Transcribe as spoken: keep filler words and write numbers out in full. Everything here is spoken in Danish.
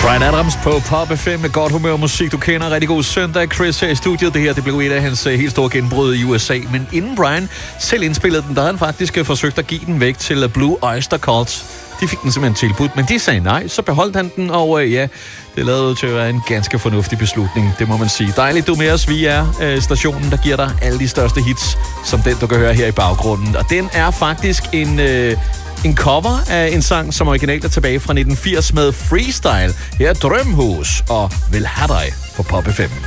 Bryan Adams på Pop F M med godt humør og musik. Du kender rigtig god søndag. Chris her i studiet. Det her det blev et af hans helt store gennembrud i U S A. Men inden Bryan selv indspillede den, der havde han faktisk forsøgt at give den væk til Blue Oyster Cult. De fik den simpelthen tilbudt, men de sagde nej. Så beholdt han den, og øh, ja, det lavede til at være en ganske fornuftig beslutning. Det må man sige. Dejligt, du er med os. Vi er øh, stationen, der giver dig alle de største hits, som den, du kan høre her i baggrunden. Og den er faktisk en... Øh, En cover af en sang, som originalt er tilbage fra nitten firs med Freestyle. Her er Drømhus og Vil have dig på Pop F M.